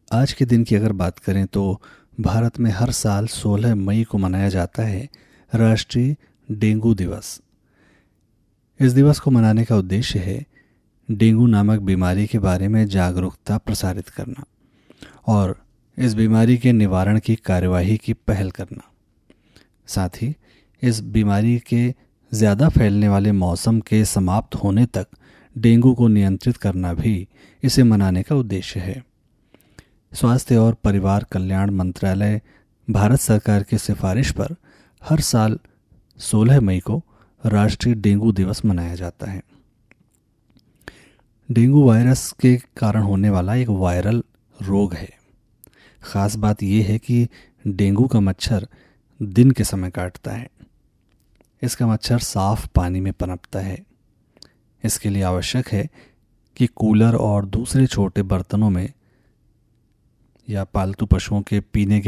आज के दिन की अगर बात करें तो भारत में हर साल 16 मई को मनाया जाता है राष्ट्रीय डेंगू दिवस। इस दिवस को मनाने का उद्देश्य है डेंगू नामक बीमारी के बारे में जागरूकता प्रसारित करना और इस बीमारी के निवारण की कार्यवाही की पहल करना। साथ ही इस बीमारी के ज़्यादा फैलने वाले मौसम के समाप्त होने तक डेंगू को नियंत्रित करना भी इसे मनाने का उद्देश्य है। स्वास्थ्य और परिवार कल्याण मंत्रालय भारत सरकार की सिफारिश पर हर साल 16 मई को राष्ट्रीय डेंगू दिवस मनाया जाता है। डेंगू वायरस के कारण होने वाला एक वायरल रोग है। ख़ास बात यह है कि डेंगू का मच्छर दिन के समय काटता है। इसका मच्छर साफ पानी में पनपता है। इसके लिए आवश्यक है कि कूलर और दूसरे छोटे बर्तनों में या पालतू पशुओं के पीने के